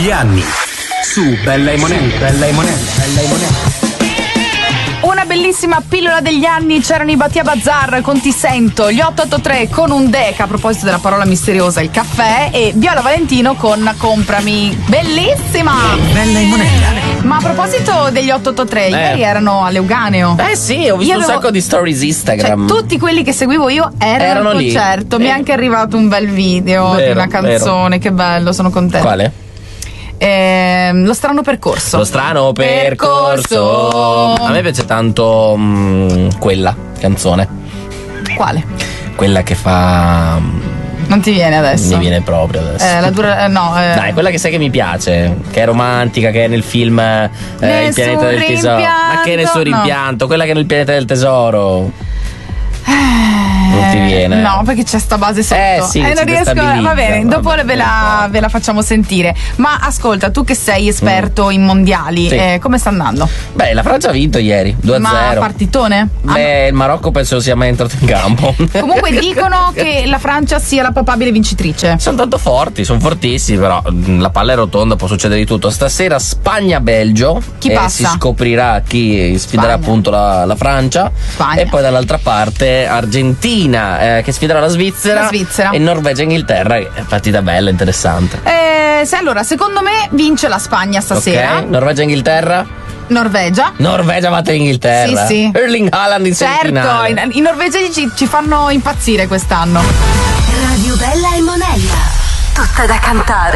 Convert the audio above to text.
degli anni. Su Bella e Monella. Una bellissima pillola degli anni, c'erano i Batia Bazar con Ti Sento, gli 883 con un Deca a proposito della parola misteriosa, il caffè, e Viola Valentino con Comprami. Bellissima! Bella e Monella. Ma a proposito degli 883, ieri erano a Leuganeo. Sì, ho visto un sacco di stories Instagram. Cioè, tutti quelli che seguivo io erano al lì. concerto. Mi è anche arrivato un bel video di una canzone, che bello, sono contenta. Quale? Lo strano percorso. Lo strano percorso. A me piace tanto quella canzone. Quale? Quella che fa. Non ti viene adesso? Mi viene proprio adesso. Dai, quella che sai che mi piace, che è romantica, che è nel film Il pianeta del tesoro. Ma che nessun rimpianto, quella che è nel pianeta del tesoro. Non ti viene? No, perché c'è sta base sotto. Sì, non riesco. Va bene, dopo ve la facciamo sentire. Ma ascolta, tu che sei esperto in mondiali, Sì. come sta andando? Beh, la Francia ha vinto ieri 2-0. Ma partitone? Beh, il Marocco penso sia mai entrato in campo. Comunque dicono che la Francia sia la papabile vincitrice. Sono tanto forti, sono fortissimi, però la palla è rotonda, può succedere di tutto. Stasera Spagna-Belgio. Chi passa? Si scoprirà chi sfiderà appunto la Francia. Spagna. E poi dall'altra parte Argentina che sfiderà la Svizzera. E Norvegia-Inghilterra, che è partita bella, interessante. Allora, secondo me vince la Spagna stasera. Ok, Norvegia-Inghilterra. Norvegia batte l'Inghilterra. Sì. Erling Haaland in semifinale. Certo, i norvegesi ci fanno impazzire quest'anno. Radio Bella e Monella, tutta da cantare.